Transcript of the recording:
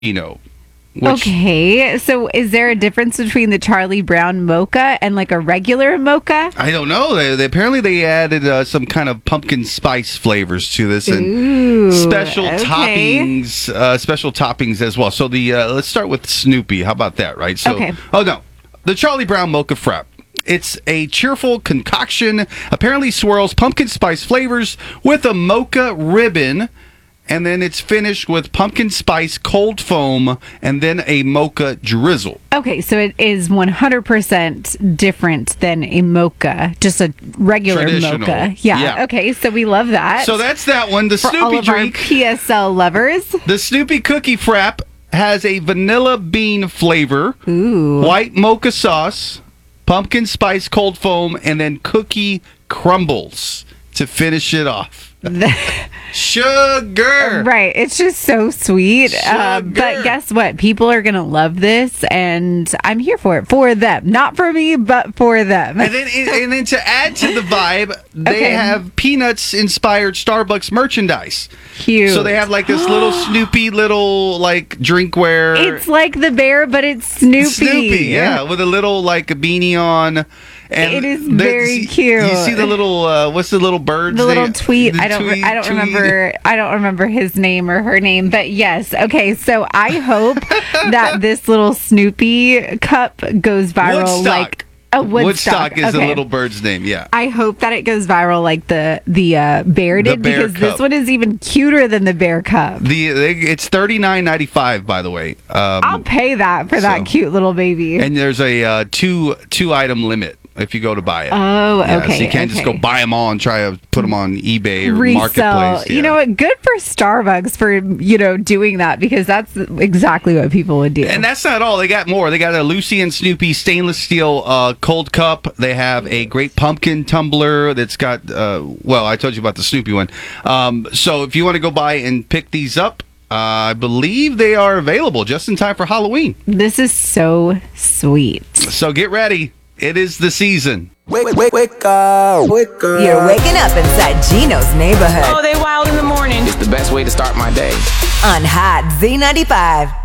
Frappuccino. Okay, so is there a difference between the Charlie Brown mocha and like a regular mocha? I don't know. They apparently added some kind of pumpkin spice flavors to this and special toppings as well. So let's start with Snoopy. How about that, right? So, okay. Oh no, the Charlie Brown mocha frap. It's a cheerful concoction. Apparently swirls pumpkin spice flavors with a mocha ribbon. And then it's finished with pumpkin spice cold foam and then a mocha drizzle. Okay, so it is 100% different than a mocha, just a regular mocha. Yeah. Okay, so we love that. So that's that one. The For Snoopy all of drink. Our PSL lovers. The Snoopy cookie frap has a vanilla bean flavor, white mocha sauce, pumpkin spice cold foam, and then cookie crumbles to finish it off. Sugar. Right. It's just so sweet. But guess what? People are going to love this, and I'm here for it. For them. Not for me, but for them. And then to add to the vibe, they have Peanuts-inspired Starbucks merchandise. Cute. So they have like this little Snoopy little like drinkware. It's like the bear, but it's Snoopy. Yeah, with a little like a beanie on. And it is very cute. You see the little what's the little bird's name? The little name? tweet. I don't remember his name or her name, but yes. Okay, so I hope that this little Snoopy cup goes viral. Woodstock. Like a Woodstock is the little bird's name. Yeah. I hope that it goes viral like the bear did, because cup. This one is even cuter than the bear cup. It's $39.95, by the way. I'll pay that for that cute little baby. And there's a two item limit if you go to buy it. Oh, okay. So you can't just go buy them all and try to put them on eBay or Resell. Marketplace. Yeah. You know what? Good for Starbucks for, doing that, because that's exactly what people would do. And that's not all. They got more. They got a Lucy and Snoopy stainless steel cold cup. They have a great pumpkin tumbler that's got, I told you about the Snoopy one. So if you want to go by and pick these up, I believe they are available just in time for Halloween. This is so sweet. So get ready. It is the season. Wake up. You're waking up inside Gino's neighborhood. Oh, they wild in the morning. It's the best way to start my day. On Hot Z95.